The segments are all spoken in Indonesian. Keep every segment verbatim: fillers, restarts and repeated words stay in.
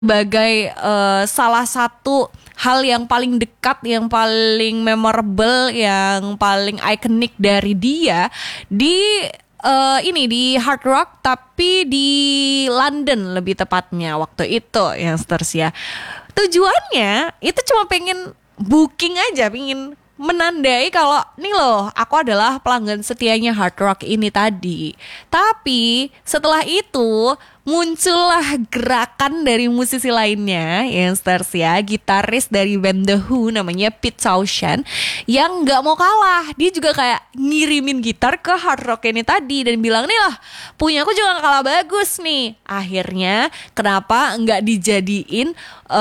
sebagai uh, salah satu hal yang paling dekat, yang paling memorable, yang paling ikonik dari dia di uh, ini di Hard Rock, tapi di London lebih tepatnya waktu itu, youngsters ya. Tujuannya itu cuma pengen booking aja, pengen menandai kalau nih loh, aku adalah pelanggan setianya Hard Rock ini tadi. Tapi setelah itu muncullah gerakan dari musisi lainnya, youngsters ya, gitaris dari band The Who namanya Pete Townshend, yang gak mau kalah. Dia juga kayak ngirimin gitar ke Hard Rock ini tadi dan bilang, nih lah, punya aku juga gak kalah bagus nih. Akhirnya kenapa gak dijadiin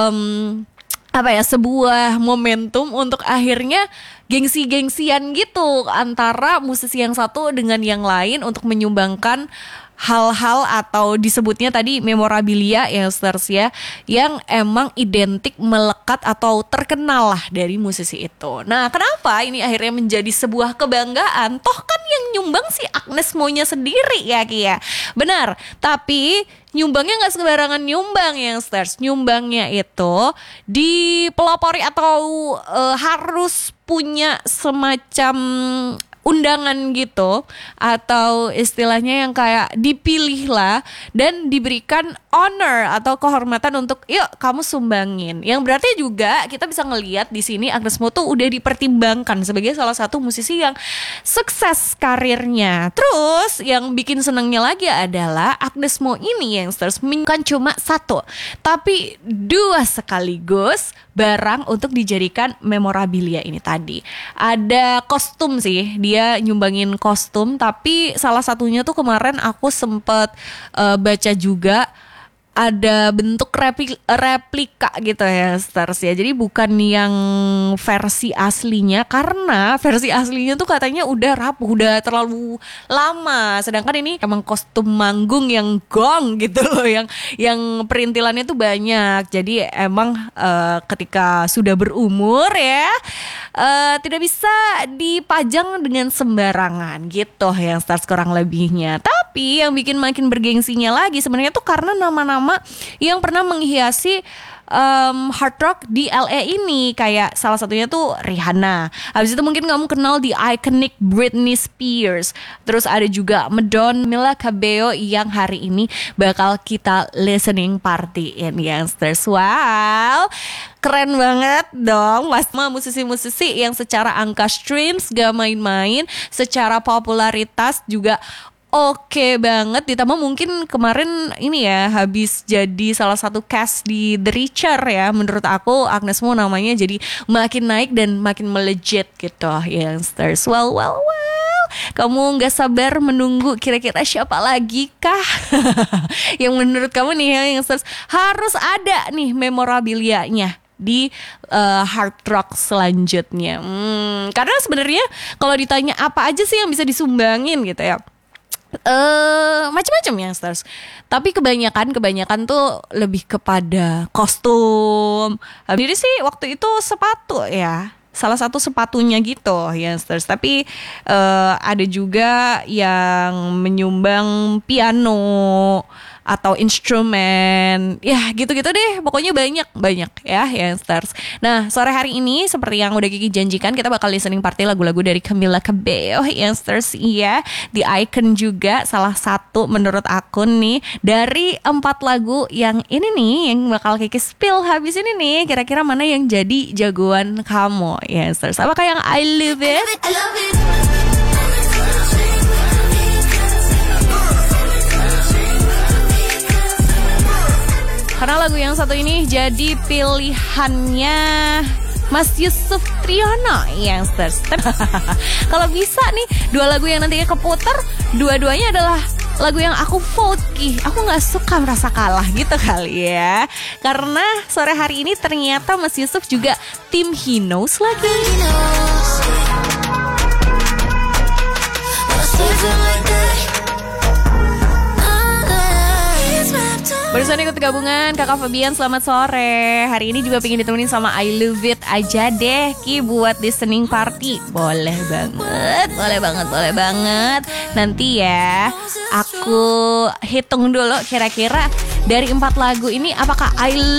um, apa ya, sebuah momentum untuk akhirnya gengsi-gengsian gitu antara musisi yang satu dengan yang lain untuk menyumbangkan hal-hal atau disebutnya tadi memorabilia, youngsters ya, yang emang identik, melekat atau terkenal lah dari musisi itu. Nah, kenapa ini akhirnya menjadi sebuah kebanggaan? Toh kan yang nyumbang si Agnes Mo-nya sendiri ya Kia. Benar, tapi nyumbangnya gak sembarangan nyumbang, youngsters. Nyumbangnya itu dipelopori atau uh, harus punya semacam undangan gitu, atau istilahnya yang kayak dipilih lah dan diberikan honor atau kehormatan untuk yuk kamu sumbangin. Yang berarti juga kita bisa ngelihat di sini Agnes Mo tuh udah dipertimbangkan sebagai salah satu musisi yang sukses karirnya. Terus yang bikin senangnya lagi adalah Agnes Mo ini yang terus bukan cuma satu, tapi dua sekaligus barang untuk dijadikan memorabilia ini tadi. Ada kostum sih, dia nyumbangin kostum, tapi salah satunya tuh kemarin aku sempet uh, baca juga ada bentuk repli- replika gitu ya, stars ya. Jadi bukan yang versi aslinya, karena versi aslinya tuh katanya udah rapuh, udah terlalu lama. Sedangkan ini emang kostum manggung yang gong gitu loh, yang yang perintilannya tuh banyak. Jadi emang uh, ketika sudah berumur ya, uh, tidak bisa dipajang dengan sembarangan gitu ya, stars kurang lebihnya. Tapi yang bikin makin bergengsinya lagi sebenarnya tuh karena nama-nama yang pernah menghiasi um, Hard Rock di L A ini, kayak salah satunya tuh Rihanna. Habis itu mungkin kamu kenal di iconic Britney Spears. Terus ada juga Madonna, Camila Cabello yang hari ini bakal kita listening partyin, youngsters. Wow, keren banget dong mas, musisi-musisi yang secara angka streams gak main-main, secara popularitas juga oke banget. Ditambah mungkin kemarin ini ya, habis jadi salah satu cast di The Reacher ya. Menurut aku Agnes Mo namanya jadi makin naik dan makin melejit gitu, youngsters. Well, well, well, kamu gak sabar menunggu kira-kira siapa lagi kah yang menurut kamu nih ya, youngsters, harus ada nih memorabilianya di uh, Hard Rock selanjutnya. hmm, Karena sebenarnya kalau ditanya apa aja sih yang bisa disumbangin gitu ya, Uh, macam-macam ya, stars. Tapi kebanyakan kebanyakan tuh lebih kepada kostum. Jadi sih waktu itu sepatu ya, salah satu sepatunya gitu ya, stars. Tapi uh, ada juga yang menyumbang piano atau instrumen, ya gitu-gitu deh. Pokoknya banyak-banyak ya, youngsters. Nah, sore hari ini seperti yang udah Kiki janjikan, kita bakal listening party lagu-lagu dari Camila Cabello, youngsters. Iya, The Icon juga salah satu menurut aku nih dari empat lagu yang ini nih yang bakal Kiki spill habis ini nih. Kira-kira mana yang jadi jagoan kamu, youngsters? Apakah yang I Love It? I love it. Karena lagu yang satu ini jadi pilihannya Mas Yusuf Triono, youngsters. Kalau bisa nih, dua lagu yang nantinya keputar, dua-duanya adalah lagu yang aku vote, Ki. Aku gak suka merasa kalah gitu kali ya. Karena sore hari ini ternyata Mas Yusuf juga tim He Knows lagi. Barusan ikut gabungan Kakak Fabian, selamat sore. Hari ini juga pengen ditemenin sama I Love It aja deh Ki, buat listening party. Boleh banget, boleh banget, boleh banget. Nanti ya aku hitung dulu kira-kira dari empat lagu ini apakah I